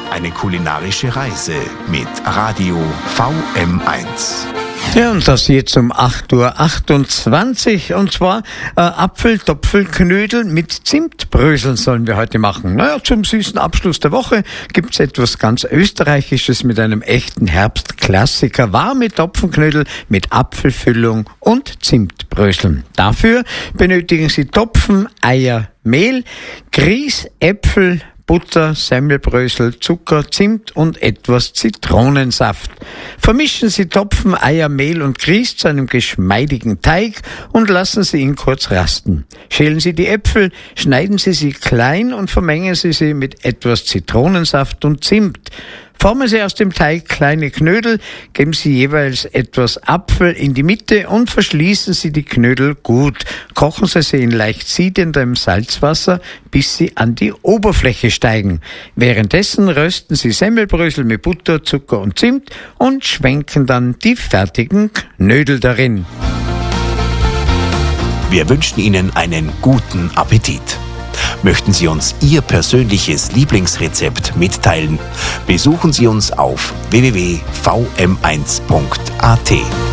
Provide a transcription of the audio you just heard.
Eine kulinarische Reise mit Radio VM1. Ja, und das jetzt um 8:28 Uhr. Und zwar Apfeltopfelknödel mit Zimtbröseln sollen wir heute machen. Naja, zum süßen Abschluss der Woche gibt's etwas ganz Österreichisches mit einem echten Herbstklassiker. Warme Topfenknödel mit Apfelfüllung und Zimtbröseln. Dafür benötigen Sie Topfen, Eier, Mehl, Grieß, Äpfel, Butter, Semmelbrösel, Zucker, Zimt und etwas Zitronensaft. Vermischen Sie Topfen, Eier, Mehl und Grieß zu einem geschmeidigen Teig und lassen Sie ihn kurz rasten. Schälen Sie die Äpfel, schneiden Sie sie klein und vermengen Sie sie mit etwas Zitronensaft und Zimt. Formen Sie aus dem Teig kleine Knödel, geben Sie jeweils etwas Apfel in die Mitte und verschließen Sie die Knödel gut. Kochen Sie sie in leicht siedendem Salzwasser, bis sie an die Oberfläche steigen. Währenddessen rösten Sie Semmelbrösel mit Butter, Zucker und Zimt und schwenken dann die fertigen Knödel darin. Wir wünschen Ihnen einen guten Appetit. Möchten Sie uns Ihr persönliches Lieblingsrezept mitteilen? Besuchen Sie uns auf www.vm1.at.